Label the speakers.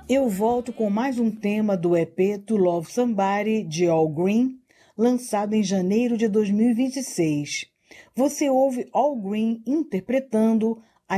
Speaker 1: Eu volto com mais um tema do EP To Love Somebody, de Al Green, lançado em janeiro de 2026. Você ouve Al Green interpretando